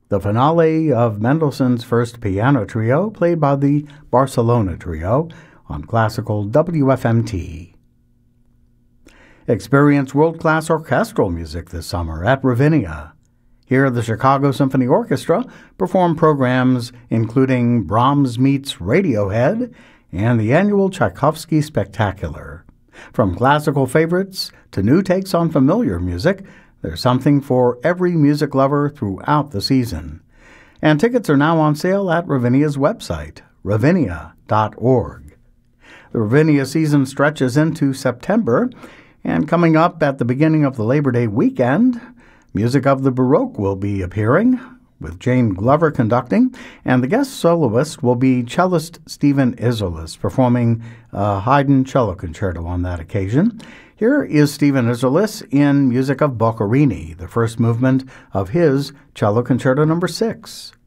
the finale of Mendelssohn's First Piano Trio, played by the Barcelona Trio on classical WFMT. Experience world-class orchestral music this summer at Ravinia. Here, the Chicago Symphony Orchestra perform programs including Brahms Meets Radiohead and the annual Tchaikovsky Spectacular. From classical favorites to new takes on familiar music, there's something for every music lover throughout the season. And tickets are now on sale at Ravinia's website, ravinia.org. The Ravinia season stretches into September, and coming up at the beginning of the Labor Day weekend, music of the Baroque will be appearing, with Jane Glover conducting, and the guest soloist will be cellist Stephen Isserlis, performing a Haydn cello concerto on that occasion. Here is Stephen Isserlis in music of Boccherini, the first movement of his Cello Concerto No. 6.